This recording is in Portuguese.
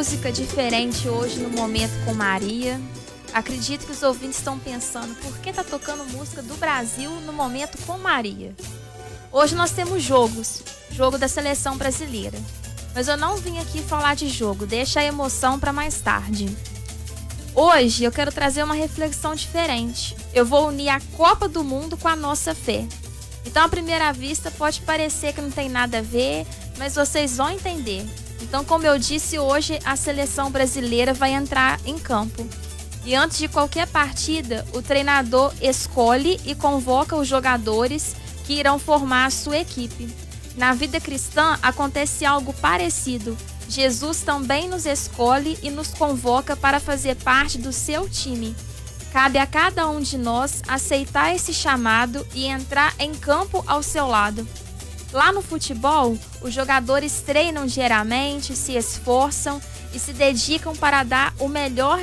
música diferente hoje no Momento com Maria. Acredito que os ouvintes estão pensando, por que tá tocando música do Brasil no Momento com Maria? Hoje nós temos jogo da seleção brasileira. Mas eu não vim aqui falar de jogo, deixa a emoção para mais tarde. Hoje eu quero trazer uma reflexão diferente. Eu vou unir a Copa do Mundo com a nossa fé. Então, à primeira vista, pode parecer que não tem nada a ver, mas vocês vão entender. Então, como eu disse, hoje a seleção brasileira vai entrar em campo. E antes de qualquer partida, o treinador escolhe e convoca os jogadores que irão formar a sua equipe. Na vida cristã, acontece algo parecido. Jesus também nos escolhe e nos convoca para fazer parte do seu time. Cabe a cada um de nós aceitar esse chamado e entrar em campo ao seu lado. Lá no futebol, os jogadores treinam diariamente, se esforçam e se dedicam para dar o melhor